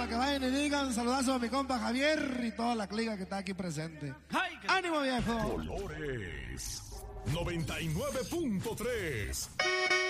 para que vayan y digan saludazo a mi compa Javier y toda la clica que está aquí presente. ¡Ánimo, viejo! Colores 99.3